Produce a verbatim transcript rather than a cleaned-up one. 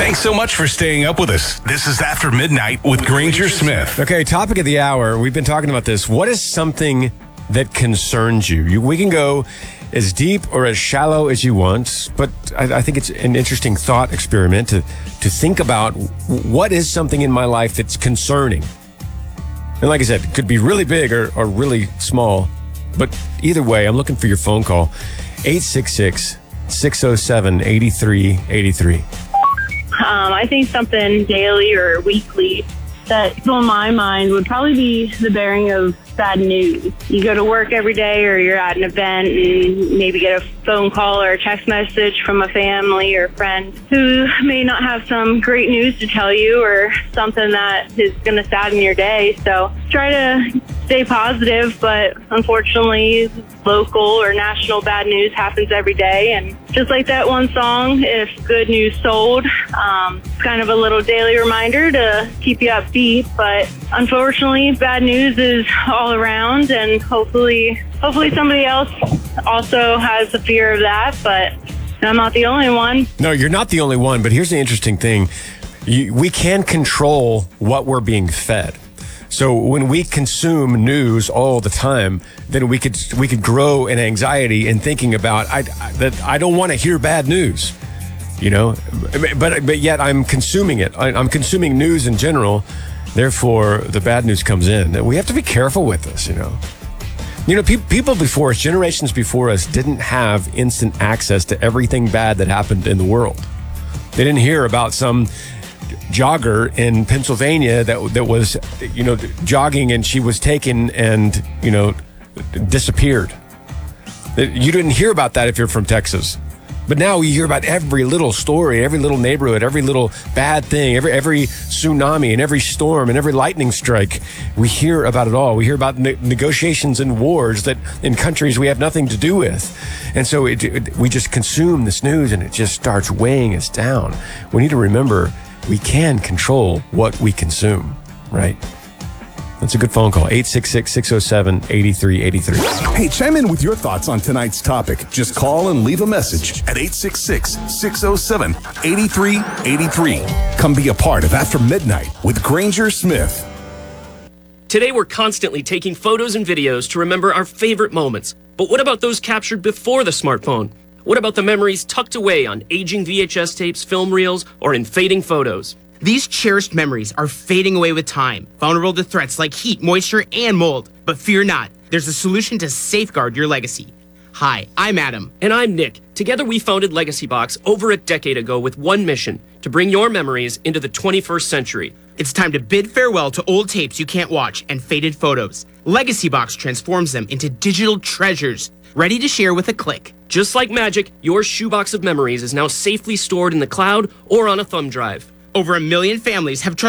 Thanks so much for staying up with us. This is After Midnight with Granger Smith. Okay, topic of the hour. We've been talking about this. What is something that concerns you? you we can go as deep or as shallow as you want, but I, I think it's an interesting thought experiment to, to think about what is something in my life that's concerning. And like I said, it could be really big or, or really small, but either way, I'm looking for your phone call. eight six six, six oh seven, eight three eight three. Um, I think something daily or weekly that's on my mind would probably be the bearing of bad news. You go to work every day or you're at an event and maybe get a phone call or a text message from a family or friend who may not have some great news to tell you or something that is going to sadden your day. So try to stay positive, but unfortunately, local or national bad news happens every day. And just like that one song, if good news sold, um, it's kind of a little daily reminder to keep you upbeat. But unfortunately, bad news is all around, and hopefully, hopefully somebody else also has a fear of that. But I'm not the only one. No, you're not the only one. But here's the interesting thing: you, we can control what we're being fed. So when we consume news all the time, then we could we could grow in anxiety and thinking about I, I that I don't want to hear bad news, you know. But but yet I'm consuming it. I, I'm consuming news in general. Therefore, the bad news comes in. We have to be careful with this, you know. You know, pe- people before us, generations before us, didn't have instant access to everything bad that happened in the world. They didn't hear about some jogger in Pennsylvania that that was, you know, jogging and she was taken and, you know, disappeared. You didn't hear about that if you're from Texas. But now we hear about every little story, every little neighborhood, every little bad thing, every every tsunami and every storm and every lightning strike. We hear about it all. We hear about ne- negotiations and wars that in countries we have nothing to do with. And so it, it, we just consume this news and it just starts weighing us down. We need to remember we can control what we consume, right? That's a good phone call. eight six six, six oh seven, eight three eight three. Hey, chime in with your thoughts on tonight's topic. Just call and leave a message at eight six six, six oh seven, eight three eight three. Come be a part of After Midnight with Granger Smith. Today, we're constantly taking photos and videos to remember our favorite moments. But what about those captured before the smartphone? What about the memories tucked away on aging V H S tapes, film reels, or in fading photos? These cherished memories are fading away with time, vulnerable to threats like heat, moisture, and mold. But fear not, there's a solution to safeguard your legacy. Hi, I'm Adam. And I'm Nick. Together we founded Legacy Box over a decade ago with one mission, to bring your memories into the twenty-first century. It's time to bid farewell to old tapes you can't watch and faded photos. Legacy Box transforms them into digital treasures, ready to share with a click. Just like magic, your shoebox of memories is now safely stored in the cloud or on a thumb drive. Over a million families have